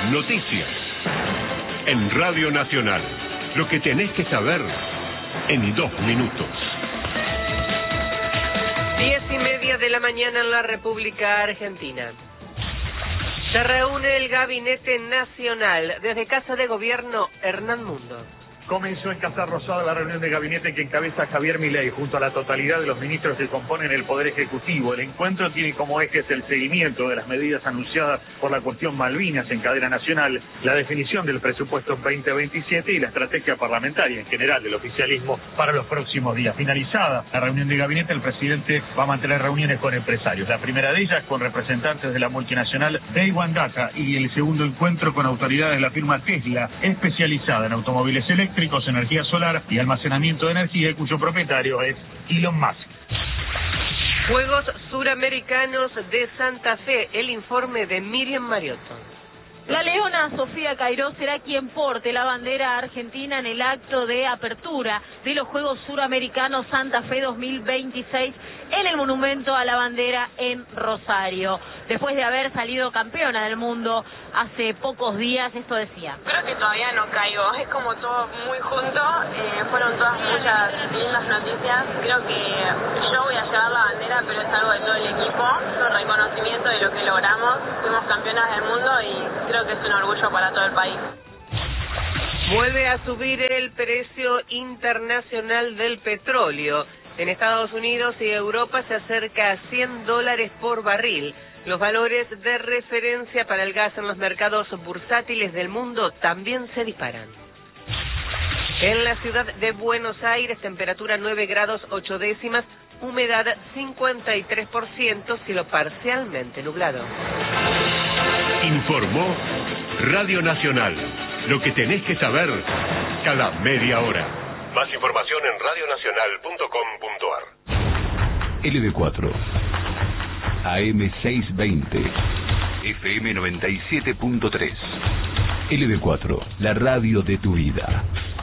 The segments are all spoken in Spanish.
Noticias. En Radio Nacional. Lo que tenés que saber en 2 minutos. 10:30 de la mañana en la República Argentina. Se reúne el Gabinete Nacional. Desde Casa de Gobierno, Hernán Mundo. Comenzó en Casa Rosada la reunión de gabinete que encabeza Javier Milei junto a la totalidad de los ministros que componen el Poder Ejecutivo. El encuentro tiene como ejes el seguimiento de las medidas anunciadas por la cuestión Malvinas en cadena nacional, la definición del presupuesto 2027 y la estrategia parlamentaria en general del oficialismo para los próximos días. Finalizada la reunión de gabinete, el presidente va a mantener reuniones con empresarios. La primera de ellas con representantes de la multinacional Daewoo Data y el segundo encuentro con autoridades de la firma Tesla, especializada en automóviles eléctricos, energía solar y almacenamiento de energía, cuyo propietario es Elon Musk. Juegos Suramericanos de Santa Fe, el informe de Miriam Mariotto. La leona Sofía Cairó será quien porte la bandera argentina en el acto de apertura de los Juegos Suramericanos Santa Fe 2026 en el Monumento a la Bandera en Rosario. Después de haber salido campeona del mundo hace pocos días, esto decía. Creo que todavía no caigo, es como todo muy junto, fueron todas muchas lindas noticias. Creo que yo voy a llevar la bandera, pero es algo de todo el equipo, es un reconocimiento de lo que logramos, fuimos campeonas del mundo y creo que es un orgullo para todo el país. Vuelve a subir el precio internacional del petróleo. En Estados Unidos y Europa se acerca a $100 por barril. Los valores de referencia para el gas en los mercados bursátiles del mundo también se disparan. En la ciudad de Buenos Aires, temperatura 9 grados 8 décimas, humedad 53%, cielo parcialmente nublado. Informó Radio Nacional. Lo que tenés que saber cada media hora. Más información en radionacional.com.ar. LB4 AM 620 FM 97.3. LB4, la radio de tu vida.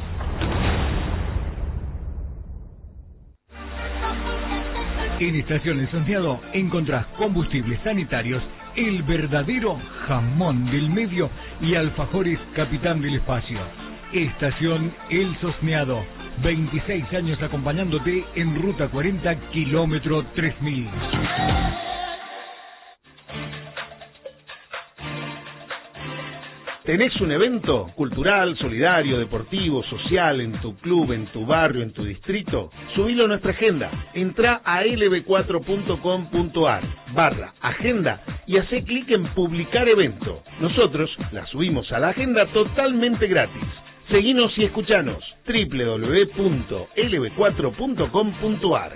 En Estaciones Santiago encontrás combustibles sanitarios, el verdadero jamón del medio y alfajores Capitán del Espacio. Estación El Sosneado, 26 años acompañándote en Ruta 40, kilómetro 3000. ¿Tenés un evento cultural, solidario, deportivo, social en tu club, en tu barrio, en tu distrito? Subilo a nuestra agenda. Entrá a lb4.com.ar/agenda y hacé clic en publicar evento. Nosotros la subimos a la agenda totalmente gratis. Seguinos y escuchanos. www.lb4.com.ar.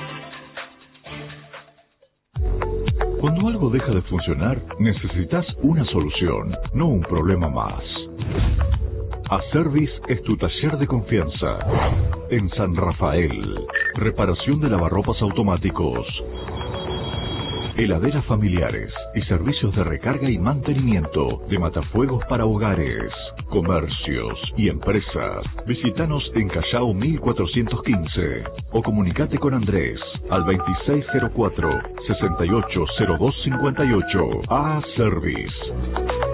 Cuando algo deja de funcionar, necesitas una solución, no un problema más. Aservis es tu taller de confianza. En San Rafael, reparación de lavarropas automáticos, heladeras familiares y servicios de recarga y mantenimiento de matafuegos para hogares, comercios y empresas. Visítanos en Callao 1415 o comunicate con Andrés al 2604-680258. A Service.